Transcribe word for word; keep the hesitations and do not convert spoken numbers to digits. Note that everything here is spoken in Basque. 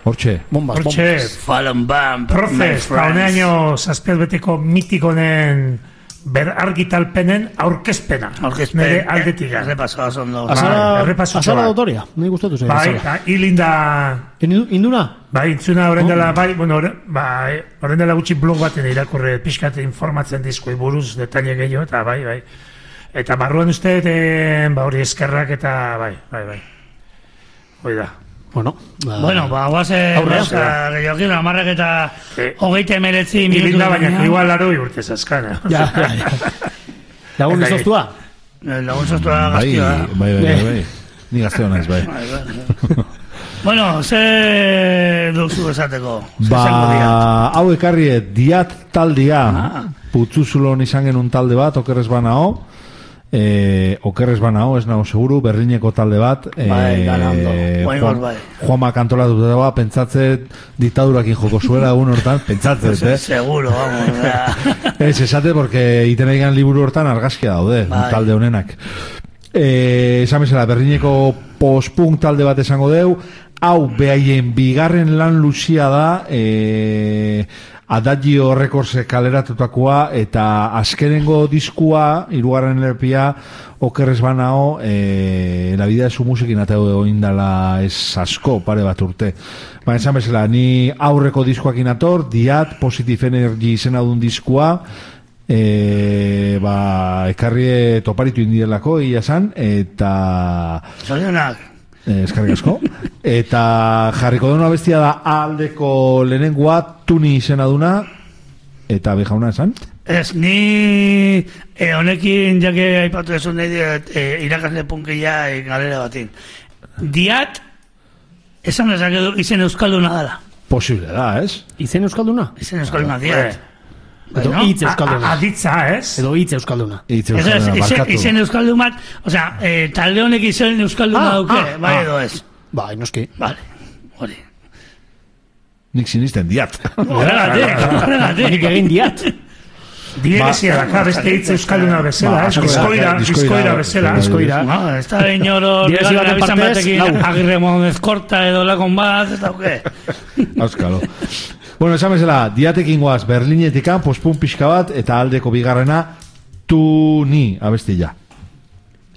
Hortxe. Bombas, Hortxe. Fallen Bump. Profes, hauneaino zazpielbeteko mitikonen ber argitalpenen aurkezpena. Aurkezpen. Nire aldetik. Errepasoa zondo. Azara autoria. Nahi gustatu zen. Bai, hilinda... Induna? Bai, intzuna horren dela, bai, bueno, horren dela gutxi blog baten irakurre pixkat informatzen dizkoi buruz detaile gehiago, eta bai, bai. Eta barruan uste, ba hori eskerrak eta bai, bai, bai. Hoi da. Bueno, ba... Bueno, ba, guaze, gehiokin, amarrak eta hogeite emeretzi minutu. Hilinda, baina, igual laro urte zazkana. Ja, ja. Lagun izoztua? Lagun izoztua gaztioa. Bai, bai, bai, bai. Ni gazteo naiz, bai. Bueno, ze duzu esateko? Ba, hau ekarrie, diat taldia. Putzuzulon izan genuen talde bat, okerrez banao. Eh, okerrez banao, ez nago seguru, Berlineko talde bat. Bai, ganando. Juan, Juanma kantolatu da, pentsatzet diktadurakin joko zuela egun hortan, pentsatzet, eh? Seguro, vamos. Ez, esate, porque iten egan liburu hortan argazkia daude, bai. Talde honenak. Eh, esan bezala, Berlineko post-punk talde bat esango deu, hau behaien bigarren lan luzia da, eh, Adagio Recordsek kaleratutakoa eta azkenengo diskua, hirugarren L P-a, okerrez banao, e, la vida de su musikin ateu oindala ez asko, pare bat urte. Baina esan bezala, ni aurreko diskoakin ator, Diat, Positive Energy izena dun diskua, e, ba, ekarrie toparitu indielako, ia zan, eta... Zorionak. Eskarrik asko. Eta jarriko duna bestia da aldeko lehenengoa, Tuni izena duna, eta bejauna esan? Ez, ni eh, honekin jake aipatu esun nahi diet eh, irakasle punkila eh, galera batin. Diat, esan ezak edo izen euskalduna dala. Posible da, ez? Izen euskalduna? Izen euskalduna, Diat. Edo hitz euskalduna. Aditza, ez? Edo hitz euskalduna. Hitz euskalduna, barkatu. Izen euskaldun bat, osea, eh, talde honek izen euskalduna duke, bai edo ez. Bai, noski. Vale, hori. Nik sinisten Diat. Horregatik, horregatik. Nik egin Diat. Diegezia daka, beste hitz euskalduna bezala, diskoira, diskoira bezala. Diskoira. Ez da inoro, regalan abizan batekin, agirre modonez korta edo lakon bat, ez dauke. Auskalo. Bueno, esan bezala, Diatekin goaz Berlinetikan, pospun pixka bat, eta aldeko bigarrena, Tuni abestila.